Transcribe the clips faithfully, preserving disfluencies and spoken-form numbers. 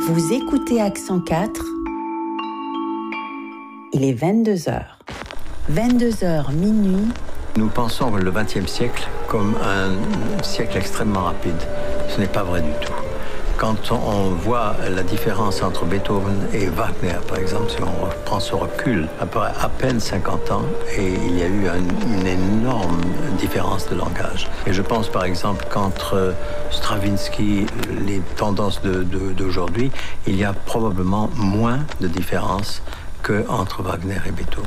Vous écoutez Accent quatre. Il est vingt-deux heures. vingt-deux heures minuit. Nous pensons le vingtième siècle comme un siècle extrêmement rapide. Ce n'est pas vrai du tout. Quand on voit la différence entre Beethoven et Wagner, par exemple, si on prend ce recul, après à peine cinquante ans, et il y a eu un, une énorme différence de langage. Et je pense par exemple qu'entre Stravinsky, les tendances de, de, d'aujourd'hui, il y a probablement moins de différence qu'entre Wagner et Beethoven.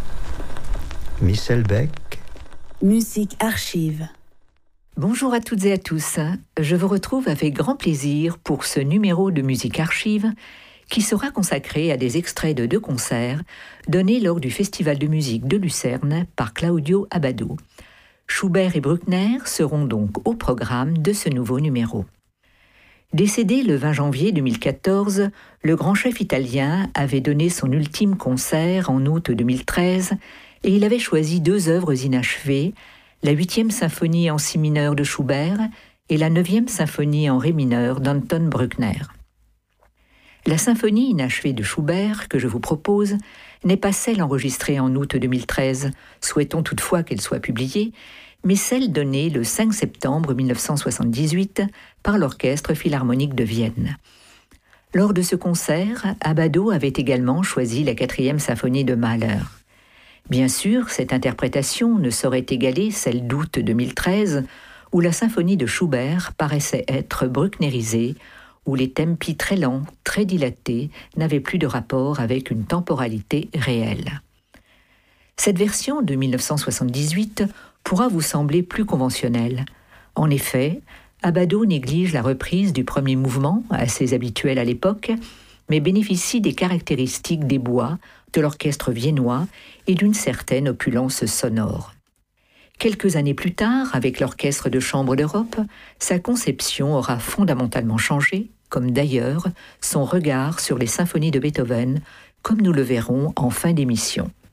Michel Beck. Musique archive. Bonjour à toutes et à tous. Je vous retrouve avec grand plaisir pour ce numéro de Musique archive qui sera consacré à des extraits de deux concerts donnés lors du Festival de musique de Lucerne par Claudio Abbado. Schubert et Bruckner seront donc au programme de ce nouveau numéro. Décédé le vingt janvier deux mille quatorze, le grand chef italien avait donné son ultime concert en août deux mille treize et il avait choisi deux œuvres inachevées, la huitième symphonie en si mineur de Schubert et la neuvième symphonie en ré mineur d'Anton Bruckner. La symphonie inachevée de Schubert que je vous propose n'est pas celle enregistrée en août deux mille treize, souhaitons toutefois qu'elle soit publiée, mais celle donnée le cinq septembre mille neuf cent soixante-dix-huit par l'Orchestre Philharmonique de Vienne. Lors de ce concert, Abbado avait également choisi la quatrième symphonie de Mahler. Bien sûr, cette interprétation ne saurait égaler celle d'août deux mille treize, où la symphonie de Schubert paraissait être brucknerisée, où les tempi très lents, très dilatés, n'avaient plus de rapport avec une temporalité réelle. Cette version de mille neuf cent soixante-dix-huit pourra vous sembler plus conventionnelle. En effet, Abbado néglige la reprise du premier mouvement, assez habituel à l'époque, mais bénéficie des caractéristiques des bois, de l'orchestre viennois et d'une certaine opulence sonore. Quelques années plus tard, avec l'Orchestre de chambre d'Europe, sa conception aura fondamentalement changé, comme d'ailleurs son regard sur les symphonies de Beethoven, comme nous le verrons en fin d'émission.